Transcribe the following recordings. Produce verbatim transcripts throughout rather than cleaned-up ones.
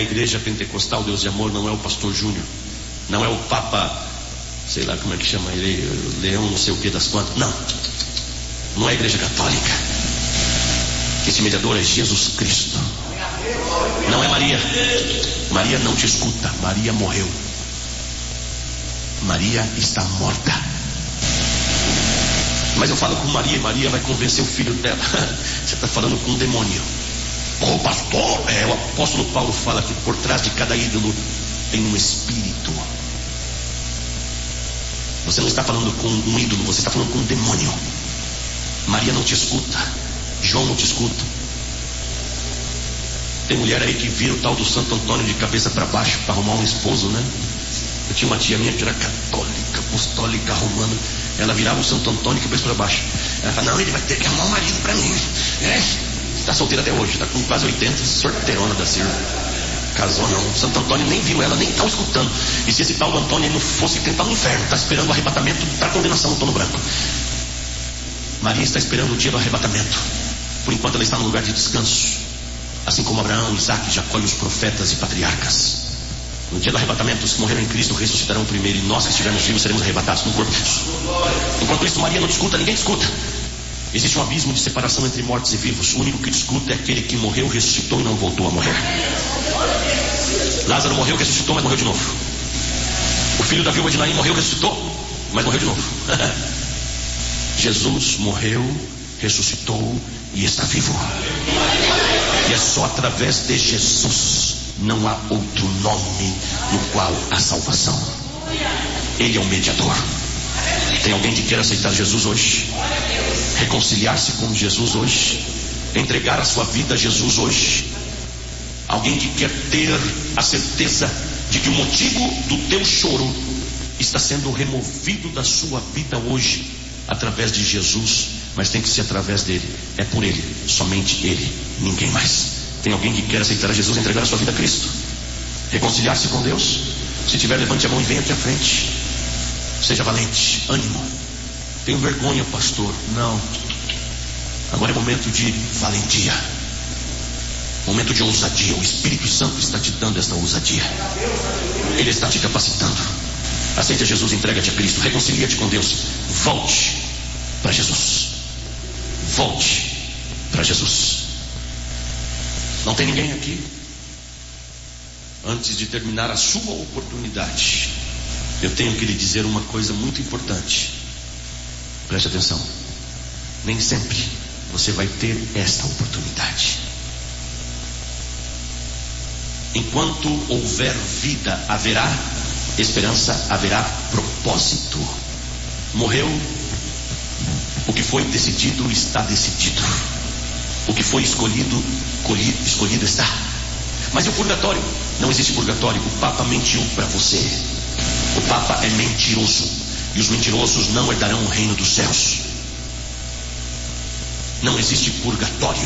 igreja pentecostal Deus de Amor, não é o pastor Júnior, não é o Papa, sei lá como é que chama ele, Leão não sei o que das quantas. Não, não é a igreja católica. Esse mediador é Jesus Cristo. Não é Maria. Maria não te escuta. Maria morreu. Maria está morta. Mas eu falo com Maria e Maria vai convencer o filho dela. Você está falando com um demônio. Oh, pastor, é, o apóstolo Paulo fala que por trás de cada ídolo tem um espírito. Você não está falando com um ídolo, você está falando com um demônio. Maria não te escuta, João não te escuta. Tem mulher aí que vira o tal do Santo Antônio de cabeça para baixo para arrumar um esposo, né? Eu tinha uma tia minha que era católica, apostólica, romana. Ela virava o Santo Antônio de cabeça para baixo. Ela fala, não, ele vai ter que arrumar um marido para mim. É? Está solteira até hoje, está com quase oitenta, sorteirona da Silva. Casou não, Santo Antônio nem viu ela, nem estava escutando. E se esse tal Antônio não fosse tentar no inferno, está esperando o arrebatamento para condenação no trono branco. Maria está esperando o dia do arrebatamento. Por enquanto ela está no lugar de descanso. Assim como Abraão, Isaac, Jacó e os profetas e patriarcas. No dia do arrebatamento, os que morreram em Cristo ressuscitarão primeiro. E nós que estivermos vivos seremos arrebatados no corpo. Enquanto isso, Maria não discuta, ninguém discuta. Existe um abismo de separação entre mortos e vivos. O único que discuta é aquele que morreu, ressuscitou e não voltou a morrer. Lázaro morreu, ressuscitou, mas morreu de novo. O filho da viúva de Naim morreu, ressuscitou, mas morreu de novo. Jesus morreu, ressuscitou e está vivo. E é só através de Jesus. Não há outro nome no qual há salvação. Ele é o mediador. Tem alguém que quer aceitar Jesus hoje? Reconciliar-se com Jesus hoje? Entregar a sua vida a Jesus hoje? Alguém que quer ter a certeza de que o motivo do teu choro está sendo removido da sua vida hoje através de Jesus, mas tem que ser através dele. É por ele, somente ele, ninguém mais. Tem alguém que quer aceitar a Jesus e entregar a sua vida a Cristo? Reconciliar-se com Deus? Se tiver, levante a mão e venha aqui à frente. Seja valente, ânimo. Tenho vergonha, pastor. Não. Agora é momento de valentia. Momento de ousadia. O Espírito Santo está te dando esta ousadia. Ele está te capacitando. Aceita Jesus, entrega-te a Cristo. Reconcilia-te com Deus. Volte para Jesus. Volte para Jesus. Não tem ninguém aqui? Antes de terminar a sua oportunidade, eu tenho que lhe dizer uma coisa muito importante. Preste atenção. Nem sempre você vai ter esta oportunidade. Enquanto houver vida, haverá esperança, haverá propósito. Morreu, o que foi decidido está decidido. O que foi escolhido, colhido, escolhido está. Mas e o purgatório? Não existe purgatório. O Papa mentiu para você. O Papa é mentiroso. E os mentirosos não herdarão o reino dos céus. Não existe purgatório.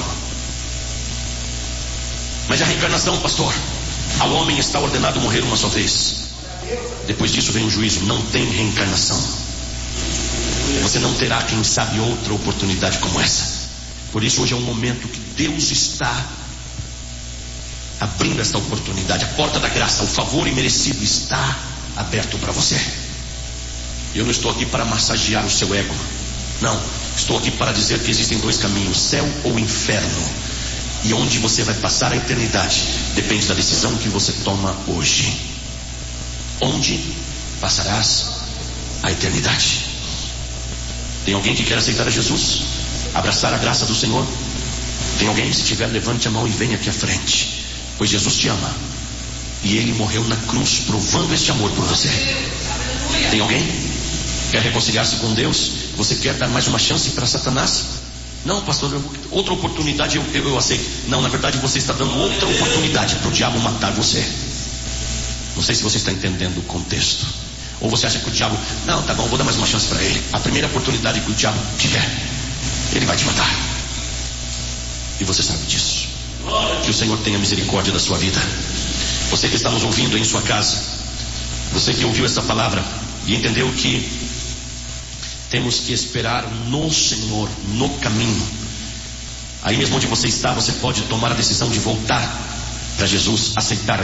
Mas a reencarnação, pastor? Ao homem está ordenado morrer uma só vez. Depois disso vem o juízo. Não tem reencarnação. Você não terá, quem sabe, outra oportunidade como essa. Por isso hoje é um momento que Deus está abrindo esta oportunidade. A porta da graça, o favor imerecido está aberto para você. Eu não estou aqui para massagear o seu ego. Não, estou aqui para dizer que existem dois caminhos, céu ou inferno. E onde você vai passar a eternidade depende da decisão que você toma hoje. Onde passarás a eternidade? Tem alguém que quer aceitar a Jesus? Abraçar a graça do Senhor? Tem alguém? Se tiver, levante a mão e venha aqui à frente. Pois Jesus te ama. E Ele morreu na cruz provando este amor por você. Tem alguém? Quer reconciliar-se com Deus? Você quer dar mais uma chance para Satanás? Não, pastor, eu, outra oportunidade eu, eu, eu aceito. Não, na verdade você está dando outra oportunidade para o diabo matar você. Não sei se você está entendendo o contexto. Ou você acha que o diabo... Não, tá bom, vou dar mais uma chance para ele. A primeira oportunidade que o diabo tiver, ele vai te matar. E você sabe disso. Que o Senhor tenha misericórdia da sua vida. Você que está nos ouvindo aí em sua casa, você que ouviu essa palavra e entendeu que temos que esperar no Senhor, no caminho. Aí mesmo onde você está, você pode tomar a decisão de voltar para Jesus, aceitar a